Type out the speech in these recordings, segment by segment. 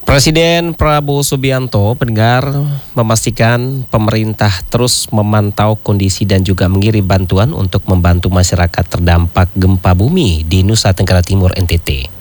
Presiden Prabowo Subianto pendengar memastikan pemerintah terus memantau kondisi dan juga mengirim bantuan untuk membantu masyarakat terdampak gempa bumi di Nusa Tenggara Timur NTT.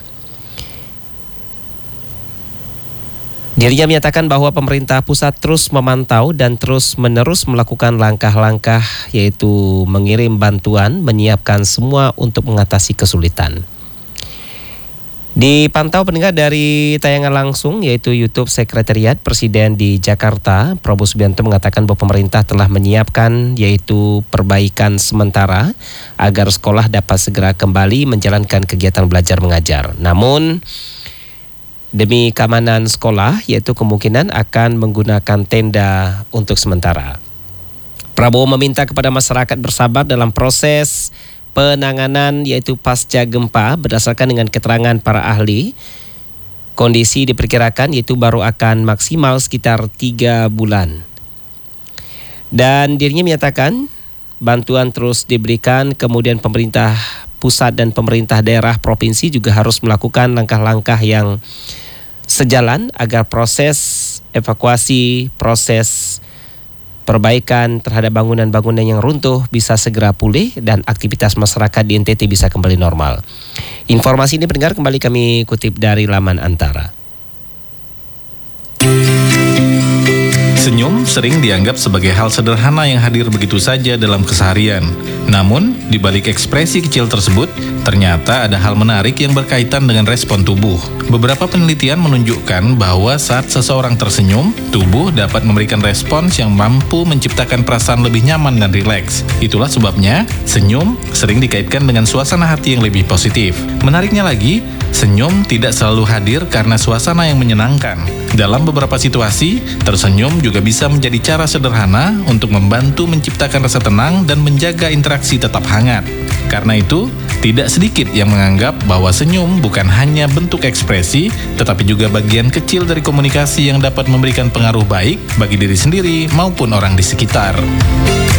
Dirinya menyatakan bahwa pemerintah pusat terus memantau dan terus-menerus melakukan langkah-langkah yaitu mengirim bantuan, menyiapkan semua untuk mengatasi kesulitan. Dipantau pendengar dari tayangan langsung yaitu YouTube Sekretariat Presiden di Jakarta, Prabowo Subianto mengatakan bahwa pemerintah telah menyiapkan yaitu perbaikan sementara agar sekolah dapat segera kembali menjalankan kegiatan belajar mengajar. Namun demi keamanan sekolah yaitu kemungkinan akan menggunakan tenda untuk sementara. Prabowo meminta kepada masyarakat bersabar dalam proses penanganan yaitu pasca gempa. Berdasarkan dengan keterangan para ahli, kondisi diperkirakan yaitu baru akan maksimal sekitar 3 bulan. Dan dirinya menyatakan bantuan terus diberikan, kemudian pemerintah pusat dan pemerintah daerah provinsi juga harus melakukan langkah-langkah yang sejalan agar proses evakuasi, proses perbaikan terhadap bangunan-bangunan yang runtuh bisa segera pulih dan aktivitas masyarakat di NTT bisa kembali normal. Informasi ini pendengar kembali kami kutip dari laman Antara. Senyum sering dianggap sebagai hal sederhana yang hadir begitu saja dalam keseharian. Namun, di balik ekspresi kecil tersebut, ternyata ada hal menarik yang berkaitan dengan respon tubuh. Beberapa penelitian menunjukkan bahwa saat seseorang tersenyum, tubuh dapat memberikan respons yang mampu menciptakan perasaan lebih nyaman dan rileks. Itulah sebabnya, senyum sering dikaitkan dengan suasana hati yang lebih positif. Menariknya lagi, senyum tidak selalu hadir karena suasana yang menyenangkan. Dalam beberapa situasi, tersenyum juga bisa menjadi cara sederhana untuk membantu menciptakan rasa tenang dan menjaga interaksi tetap hangat. Karena itu, tidak sedikit yang menganggap bahwa senyum bukan hanya bentuk ekspresi, tetapi juga bagian kecil dari komunikasi yang dapat memberikan pengaruh baik bagi diri sendiri maupun orang di sekitar.